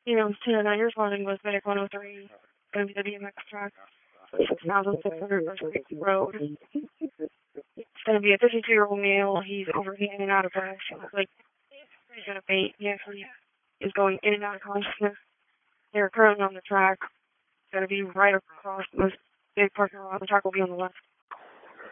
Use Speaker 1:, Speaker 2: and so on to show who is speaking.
Speaker 1: You're responding with Medic 103, going to be the BMX track, 6,600 First Creek Road. It's going to be a 52-year-old male. He's overheating in and out of breath. It looks like he's going to faint. He actually is going in and out of consciousness. They're currently on the track. It's going to be right across this big parking lot. The track will be on the left.